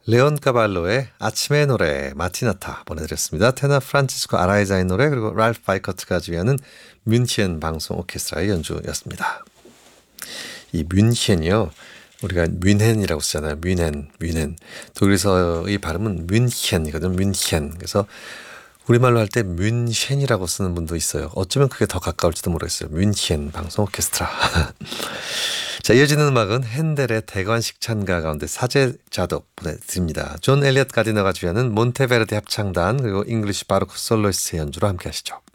레온 까발로의 아침의 노래 마티나타 보내드렸습니다. 테너 프란치스코 아라이자의 노래 그리고 랄프 바이커트가 지휘하는 뮌헨 방송 오케스트라의 연주였습니다. 이 뮌헨이요. 우리가 뮌헨이라고 쓰잖아요. 뮌헨. 독일에서의 발음은 뮌헨이거든요. 뮌헨. 그래서 우리말로 할 때 뮌헨이라고 쓰는 분도 있어요. 어쩌면 그게 더 가까울지도 모르겠어요. 뮌헨 방송 오케스트라. 자, 이어지는 음악은 핸델의 대관식 찬가 가운데 사제 자독 보내드립니다. 존 엘리엇 가디너가 주휘하는 몬테베르디 합창단 그리고 잉글리시 바로크 솔로이스트의 연주로 함께 하시죠.